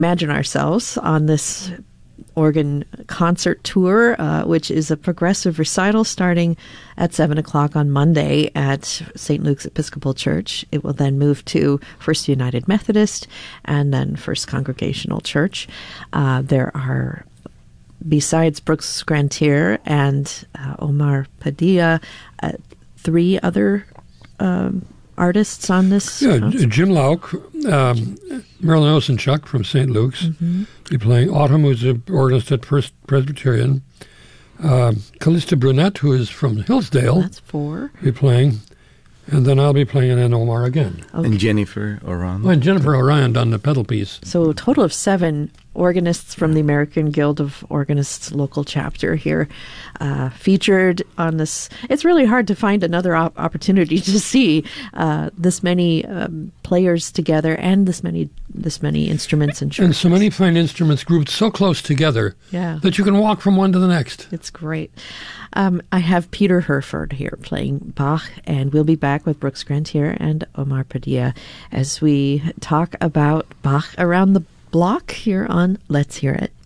imagine ourselves on this organ concert tour, which is a progressive recital starting at 7 o'clock on Monday at St. Luke's Episcopal Church. It will then move to First United Methodist and then First Congregational Church. There are, besides Brooks Grantier and Omar Padilla, 3 other artists on this. Yeah, Jim Lauk, Marilyn Osenchuk from St. Luke's, be playing. Autumn, who's an organist at First Presbyterian. Callista Brunette, who is from Hillsdale. That's 4. Be playing. And then I'll be playing an Omar again. Okay. And Jennifer Orion. Oh, and Jennifer Orion on the pedal piece. So a total of 7 organists from the American Guild of Organists local chapter here featured on this. It's really hard to find another opportunity to see this many players together and this many instruments and churches. And so many fine instruments grouped so close together that you can walk from one to the next. It's great. I have Peter Herford here playing Bach, and we'll be back with Brooks Grantier and Omar Padilla as we talk about Bach around the block here on Let's Hear It.